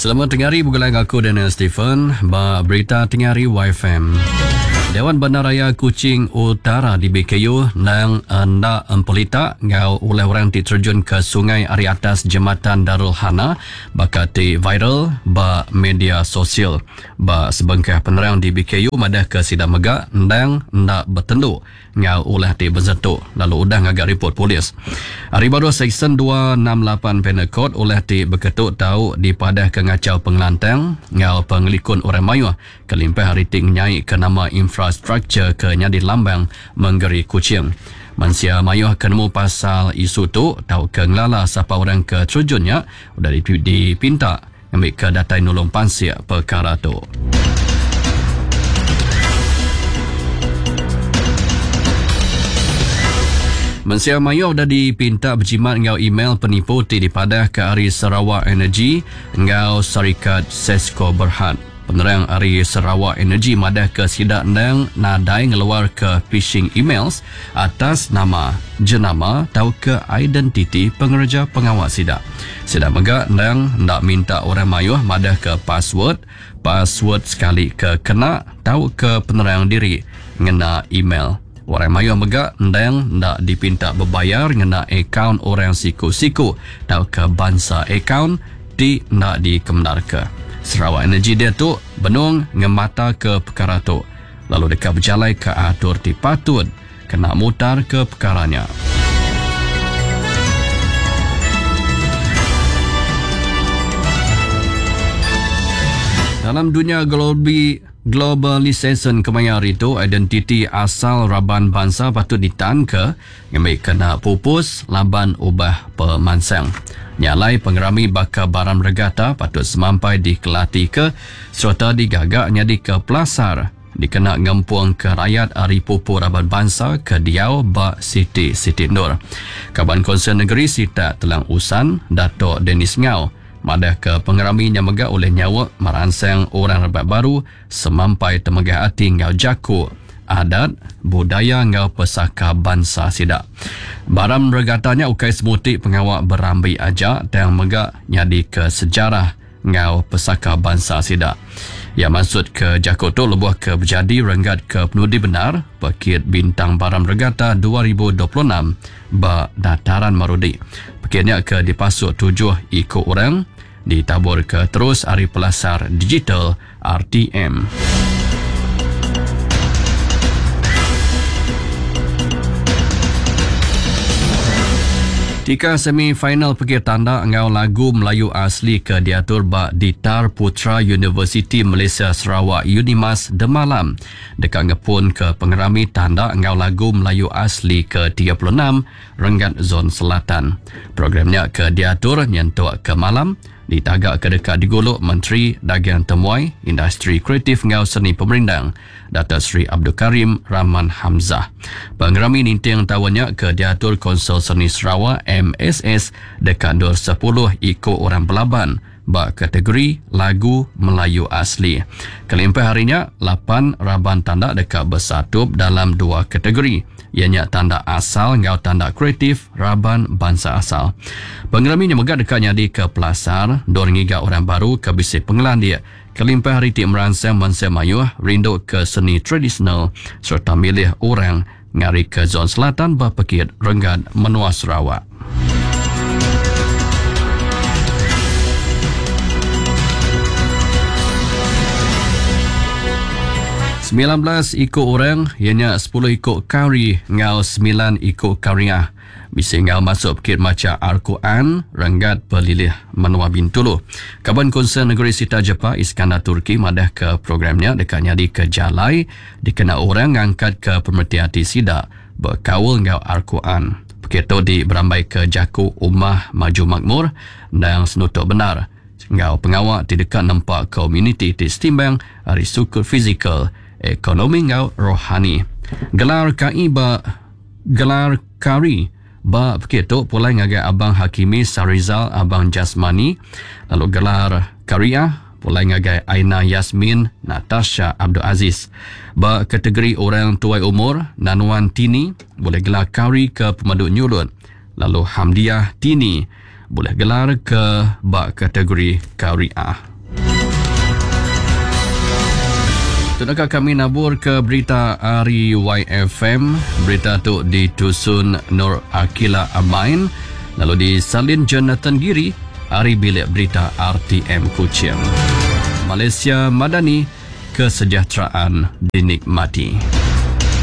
Selamat tengah hari, bukan aku Daniel Stephen. Berita tengah hari YFM. Dewan Bandaraya Kuching Utara di BKU nang hendak empelita ngau oleh orang diterjun ke sungai ari atas Jambatan Darul Hana bakati viral ba media sosial. Ba sebengkah penerang di BKU madah ke sidang megak nang hendak bertendu ngau oleh di Benzetu lalu udang agak report polis. Hari baru Seksyen 268 Penal Code oleh di berketuk tahu di padah kengacau pengelantang ngau pengelikun orang mayuh kelimpah hari ting nyai ke nama infrastruktur ke nyadi lambang menggeri Kuching. Mansia mayuh kenemu pasal isu tu tahu ke ngelala siapa orang ke terjunnya udah dipinta ambil ke datai nolong pansiak perkara tu. Mansia mayuh dah dipinta berjimat ngau email penipu di padah ke Ari Sarawak Energy ngau syarikat Sesko Berhad. Penerang Ari Sarawak Energy madah ke sidak nang nadai ngeluar ke phishing emails atas nama, jenama atau ke identiti pengerja pengawal sidak. Sidak megak nang nak minta orang mayuh madah ke password sekali ke kena tahu ke penerang diri ngena email. Orang mayuh megak nang nak dipinta berbayar ngena akaun orang siku-siku tahu ke bangsa akaun di nak dikemnar ke. Sarawak Energy dia tu benung ngemata ke perkara tu. Lalu dekat berjalan ke atur dipatut kena mutar ke perkaranya. Dalam dunia globalisasi kemayar itu, identiti asal raban bangsa patut ditahan ke ngambil kena pupus laban ubah pemansang. Nyalai pengerami bakal barang regata patut semampai dikelati ke serta digagak nyadi ke pelasar dikena ngempuang ke rakyat ari pupu raban bangsa ke Diau ba Siti Nur. Kaban Konsen Negeri Sita Telang Usan Dato' Dennis Ngau madah ke pengerami yang megak oleh nyawa meransang orang rabat baru semampai temegah hati ngau jaku adat budaya ngau pesaka bangsa sidak. Baram regatanya ukai semutik pengawak berambi ajak dan megak nyadi ke sejarah ngau pesaka bangsa sidak. Yang maksud ke jaku tu lebuh ke berjadi renggat ke penudi benar Pekit Bintang Baram Regata 2026 ba dataran Marudi. Pekitnya ke dipasuk 7 ikut orang ditabur ke terus hari pelasar digital RTM. Tika semifinal pergi tanda ngau lagu Melayu asli ke diatur bak Ditar Putra Universiti Malaysia Sarawak Unimas Demalam dekat ngepun ke pengerami tanda ngau lagu Melayu asli ke 36 Renggat Zon Selatan. Programnya ke diatur nyentuk ke malam ditagak ke dekat digolok Menteri Dagang Temuai Industri Kreatif ngau seni pemerindang Datuk Seri Abdul Karim Rahman Hamzah. Pengerami ninting tawannya ke diatur Konsel Seni Sarawak MSS dekat 10 ikut orang Belaban bak kategori lagu Melayu asli. Kelimpah harinya 8 raban tanda dekat bersatup dalam 2 kategori. Ianya tanda asal ngau tanda kreatif raban bangsa asal. Pengeraminya megak dekatnya di ke pelasar dor ngiga orang baru ke bisi pengelan dia. Kelimpah hari ti meransang mansia mayuh rindu ke seni tradisional serta milih orang ngari ke zon selatan Bapekit Renggat Menua Sarawak. Sembilan belas ikut orang, ianya 10 ikut kauri, ngau 9 ikut kariah. Bisa ngau masuk Bukit Maca Al-Quran, Renggat Pelilih Menua Bintulu. Kaban Konsen Negeri Sita Jepang Iskandar Turki madah ke programnya dekatnya di ke Jalai, dikena orang ngangkat ke pemerhati hati sida, berkawal ngau Al-Quran. Bukit tu di berambai ke Jaku Ummah Maju Makmur dan senutuk benar. Ngau pengawak di dekat nampak komuniti di setimbang hari sukur fizikal, ekonomi ngau rohani. Gelar kari ba begitu pula ngagai Abang Hakimi Sarizal Abang Jasmani, lalu gelar Kariah pula ngagai Aina Yasmin Natasha Abdul Aziz. Ba kategori orang tuai umur Nanuan Tini boleh gelar Kari ke Pemaduk Nyulut, lalu Hamdiah Tini boleh gelar ke ba kategori Kariah. Sudahkah kami nabur ke berita Ari YFM? Berita tu ditusun Nur Akila Amain. Lalu disalin Jonathan Giri, Ari Bilik Berita RTM Kuching. Malaysia Madani, kesejahteraan dinikmati.